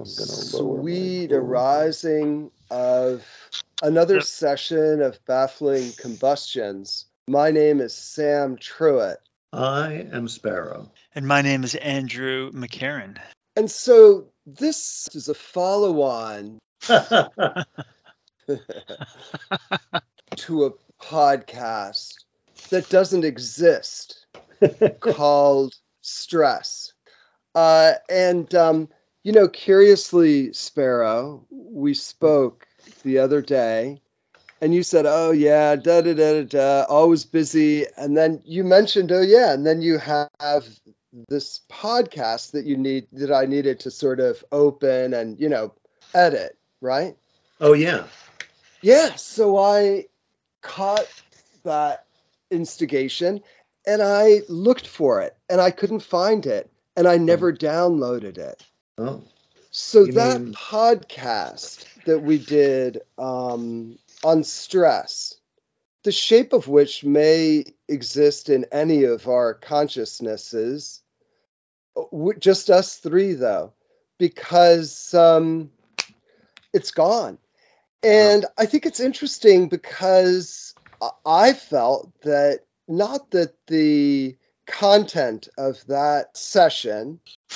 I'm going to lower my Sweet volume. arising of another Yep. session of Baffling Combustions. My name is Sam Truitt. I am Sparrow. And my name is Andrew McCarran. And so this is a follow-on to a podcast that doesn't exist called Stress. Curiously, Sparrow, we spoke the other day and you said, oh, yeah, always busy. And then you mentioned, oh, yeah, and then you have this podcast that I needed to sort of open and, edit, right? Oh, yeah. Yeah, so I caught that instigation and I looked for it and I couldn't find it and I never downloaded it. Oh. So You that mean- podcast that we did on stress, the shape of which may exist in any of our consciousnesses, just us three though, because it's gone. And I think it's interesting because I felt that not that the content of that session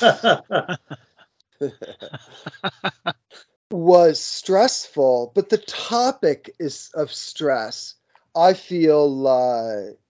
was stressful, but the topic of stress, I feel